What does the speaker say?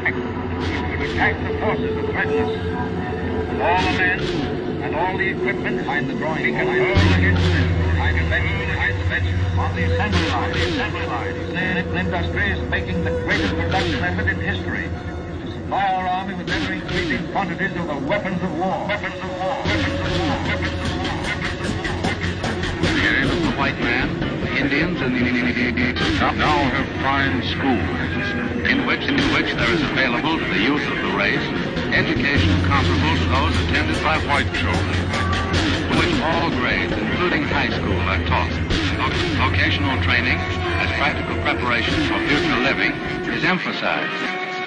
to attack the forces that threaten us. With all the men and all the equipment behind the drawing board, behind the benches, on the assembly line. Industry is making the greatest production effort in history to supply our army with ever-increasing quantities of the weapons of war. The aim of the white man, the Indians, and the now have fine schools in which there is available to the youth of the race education comparable to those attended by white children, to which all grades, including high school, are taught. Vocational training as practical preparation for future living is emphasized.